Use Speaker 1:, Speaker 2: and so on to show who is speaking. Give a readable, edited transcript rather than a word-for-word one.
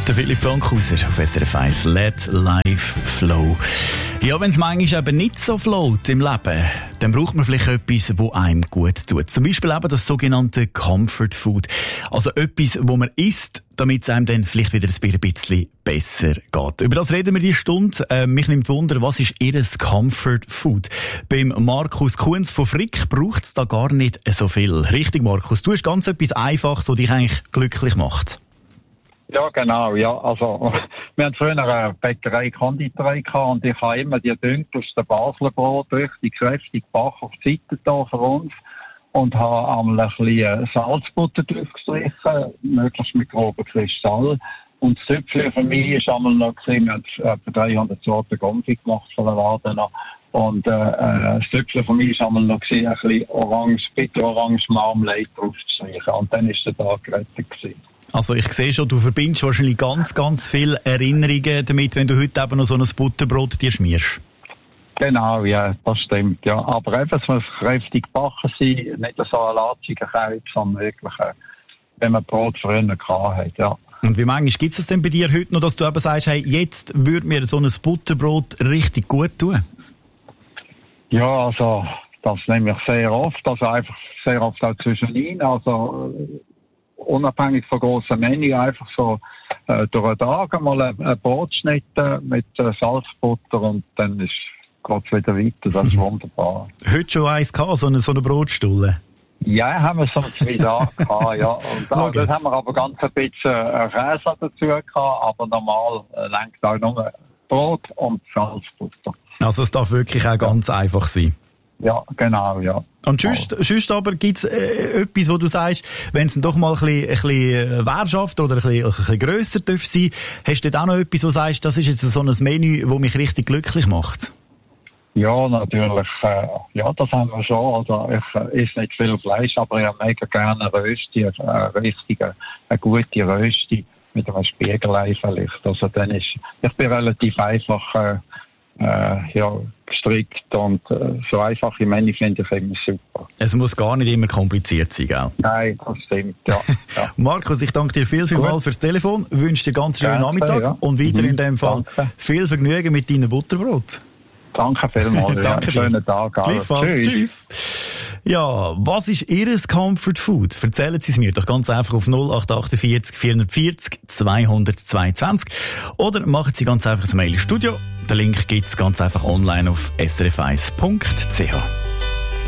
Speaker 1: Der Philipp Frankhauser auf SRF 1. Let Life Flow. Ja, wenn es manchmal eben nicht so float im Leben, dann braucht man vielleicht etwas, das einem gut tut. Zum Beispiel eben das sogenannte Comfort Food. Also etwas, wo man isst, damit es einem dann vielleicht wieder ein bisschen besser geht. Über das reden wir diese Stunde. Mich nimmt Wunder, was ist Ihr Comfort Food? Beim Markus Kunz von Frick braucht es da gar nicht so viel. Richtig, Markus? Du hast ganz etwas Einfaches, was dich eigentlich glücklich macht.
Speaker 2: Ja, genau, ja. Also, wir haben früher eine Bäckerei, Konditorei gehabt und ich habe immer die dünkelsten Basler Brot richtig kräftig gebacken auf die Seite da für uns und habe einmal ein bisschen Salzbutter drauf gestrichen, möglichst mit grobem Kristall. Und das Süppchen für mich war einmal noch gesehen, wir haben etwa 300 Sorten Konfit gemacht von der Laden noch. Und das Süppchen für mich war einmal noch gesehen, ein bisschen bitter-orange Marmelade drauf zu streichen. Und dann war der Tag gerettet gewesen.
Speaker 1: Also ich sehe schon, du verbindest wahrscheinlich ganz, ganz viele Erinnerungen damit, wenn du heute eben noch so ein Butterbrot dir schmierst.
Speaker 2: Genau, ja, das stimmt, ja. Aber eben, es muss kräftig gebacken sein, nicht so ein latschiger Keib, sondern wirklich, wenn man Brot früher hat, ja.
Speaker 1: Und wie manchmal gibt es das denn bei dir heute noch, dass du eben sagst, hey, jetzt würde mir so ein Butterbrot richtig gut tun?
Speaker 2: Ja, also, das nehme ich sehr oft, also einfach sehr oft auch zwischenin, also, unabhängig von grosser Menge, einfach so durch den Tag einmal ein Brot schneiden mit Salzbutter und dann geht es wieder weiter. Das ist wunderbar.
Speaker 1: Heute schon eins gehabt, so eine Brotstulle?
Speaker 2: Ja, haben wir so 2 Tage gehabt, ja. Und das haben wir aber ganz ein bisschen Käse dazu gehabt, aber normal lenkt auch nur Brot und Salzbutter.
Speaker 1: Also es darf wirklich auch ganz einfach sein?
Speaker 2: Ja, genau, ja.
Speaker 1: Und sonst aber gibt's etwas, wo du sagst, wenn es doch mal ein bisschen Währschaft oder ein bisschen grösser darf sein, hast du dort auch noch etwas, wo du sagst, das ist jetzt so ein Menü, das mich richtig glücklich macht?
Speaker 2: Ja, natürlich. Ja, das haben wir schon. Also ich esse nicht viel Fleisch, aber ich habe mega gerne Rösti, eine gute Rösti mit einem Spiegelei vielleicht. Also dann ich bin relativ einfach gestrickt und so einfache Menü finde ich immer super.
Speaker 1: Es muss gar nicht immer kompliziert sein, gell?
Speaker 2: Nein, das stimmt, ja. Ja.
Speaker 1: Markus, ich danke dir vielmals fürs Telefon, wünsche dir ganz schönen Nachmittag und weiter in dem Fall viel Vergnügen mit deinem Butterbrot.
Speaker 2: Danke vielmals.
Speaker 1: Danke dir.
Speaker 2: Schönen Tag.
Speaker 1: Gleichfalls. Tschüss. Ja, was ist Ihr Comfort Food? Erzählen Sie es mir doch ganz einfach auf 0848 440 222 oder machen Sie ganz einfach ein Mail ins Studio. Den Link gibt es ganz einfach online auf srf1.ch.